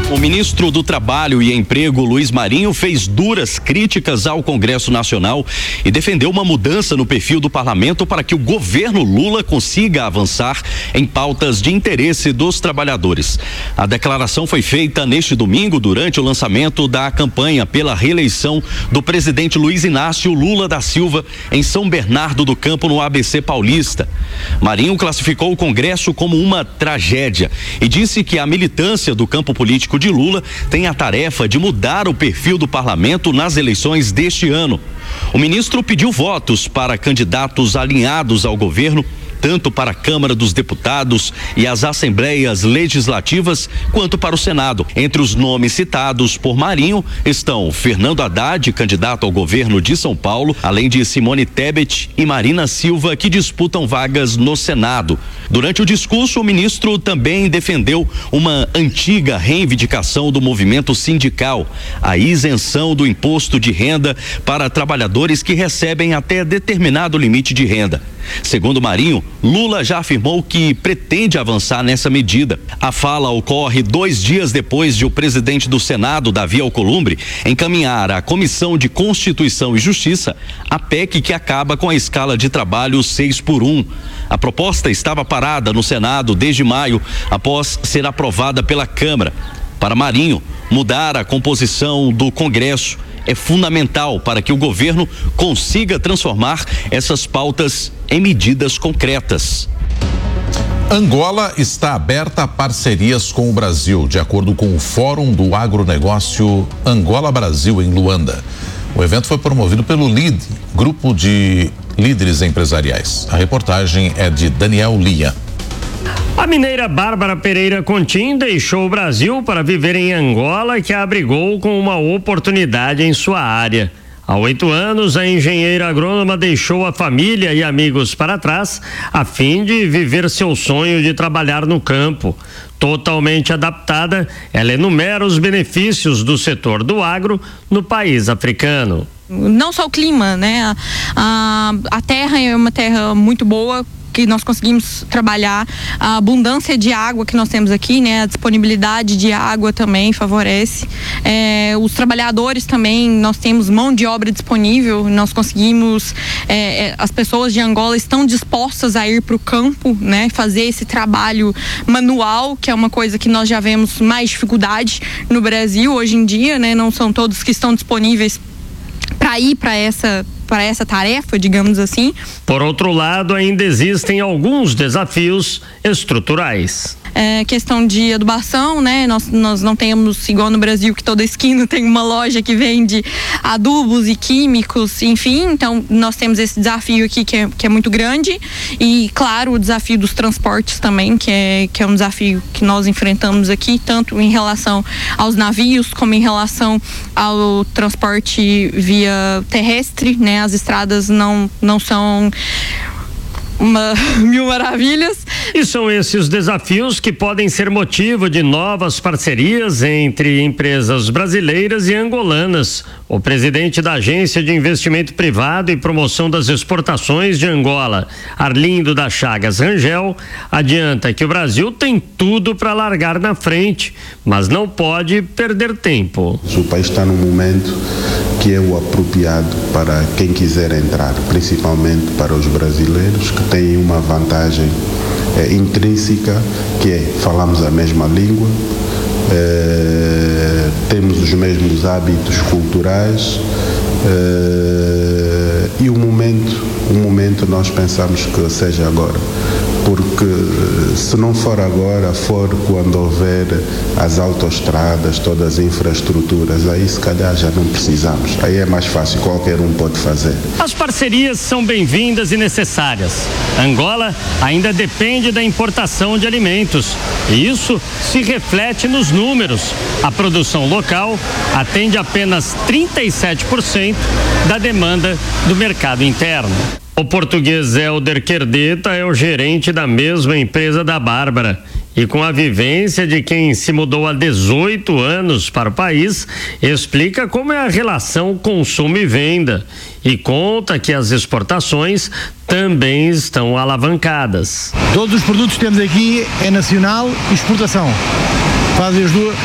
O ministro do Trabalho e Emprego, Luiz Marinho, fez duras críticas ao Congresso Nacional e defendeu uma mudança no perfil do parlamento para que o governo Lula consiga avançar em pautas de interesse dos trabalhadores. A declaração foi feita neste domingo durante o lançamento da campanha pela reeleição do presidente Luiz Inácio Lula da Silva em São Bernardo do Campo, no ABC Paulista. Marinho classificou o Congresso como uma tragédia e disse que a militância do campo político de Lula tem a tarefa de mudar o perfil do parlamento nas eleições deste ano. O ministro pediu votos para candidatos alinhados ao governo, tanto para a Câmara dos Deputados e as Assembleias Legislativas, quanto para o Senado. Entre os nomes citados por Marinho estão Fernando Haddad, candidato ao governo de São Paulo, além de Simone Tebet e Marina Silva, que disputam vagas no Senado. Durante o discurso, o ministro também defendeu uma antiga reivindicação do movimento sindical, a isenção do imposto de renda para trabalhadores que recebem até determinado limite de renda. Segundo Marinho, Lula já afirmou que pretende avançar nessa medida. A fala ocorre 2 dias depois de o presidente do Senado, Davi Alcolumbre, encaminhar à Comissão de Constituição e Justiça a PEC que acaba com a escala de trabalho 6x1. A proposta estava parada no Senado desde maio, após ser aprovada pela Câmara. Para Marinho, mudar a composição do Congresso é fundamental para que o governo consiga transformar essas pautas em medidas concretas. Angola está aberta a parcerias com o Brasil, de acordo com o Fórum do Agronegócio Angola-Brasil, em Luanda. O evento foi promovido pelo LID, Grupo de Líderes Empresariais. A reportagem é de Daniel Lia. A mineira Bárbara Pereira Contim deixou o Brasil para viver em Angola, que a abrigou com uma oportunidade em sua área. Há 8 anos, a engenheira agrônoma deixou a família e amigos para trás, a fim de viver seu sonho de trabalhar no campo. Totalmente adaptada, ela enumera os benefícios do setor do agro no país africano. Não só o clima, né? A terra é uma terra muito boa, que nós conseguimos trabalhar, a abundância de água que nós temos aqui, né? A disponibilidade de água também favorece. Os trabalhadores também, nós temos mão de obra disponível, nós conseguimos, as pessoas de Angola estão dispostas a ir para o campo, né? Fazer esse trabalho manual, que é uma coisa que nós já vemos mais dificuldade no Brasil hoje em dia, né? Não são todos que estão disponíveis para ir para essa tarefa, digamos assim. Por outro lado, ainda existem alguns desafios estruturais. Questão de adubação, né? Nós não temos, igual no Brasil, que toda esquina tem uma loja que vende adubos e químicos, enfim. Então, nós temos esse desafio aqui que é muito grande. E, claro, o desafio dos transportes também, que é um desafio que nós enfrentamos aqui, tanto em relação aos navios, como em relação ao transporte via terrestre, né? As estradas não são mil maravilhas. E são esses desafios que podem ser motivo de novas parcerias entre empresas brasileiras e angolanas. O presidente da Agência de Investimento Privado e Promoção das Exportações de Angola, Arlindo da Chagas Rangel, adianta que o Brasil tem tudo para largar na frente, mas não pode perder tempo. O país está num momento que é o apropriado para quem quiser entrar, principalmente para os brasileiros, que têm uma vantagem intrínseca, que é falamos a mesma língua, temos os mesmos hábitos culturais, e o momento nós pensamos que seja agora, porque se não for agora, for quando houver as autoestradas, todas as infraestruturas, aí se calhar já não precisamos, aí é mais fácil, qualquer um pode fazer. As parcerias são bem-vindas e necessárias. Angola ainda depende da importação de alimentos, e isso se reflete nos números. A produção local atende apenas 37% da demanda do mercado interno. O português Helder Querdeta é o gerente da mesma empresa da Bárbara. E com a vivência de quem se mudou há 18 anos para o país, explica como é a relação consumo e venda. E conta que as exportações também estão alavancadas. Todos os produtos que temos aqui é nacional e exportação. Fazem as duas.